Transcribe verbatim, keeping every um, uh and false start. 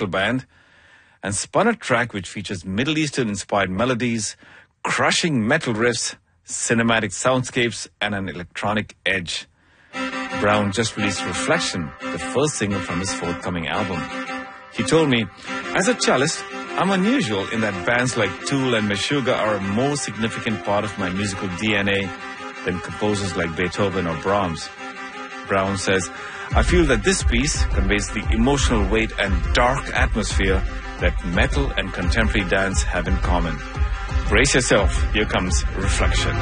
metal band and spun a track which features Middle Eastern-inspired melodies, crushing metal riffs, cinematic soundscapes, and an electronic edge. Brown just released Reflection, the first single from his forthcoming album. He told me, as a cellist, I'm unusual in that bands like Tool and Meshuggah are a more significant part of my musical D N A than composers like Beethoven or Brahms. Brown says, I feel that this piece conveys the emotional weight and dark atmosphere that metal and contemporary dance have in common. Brace yourself, here comes Reflection.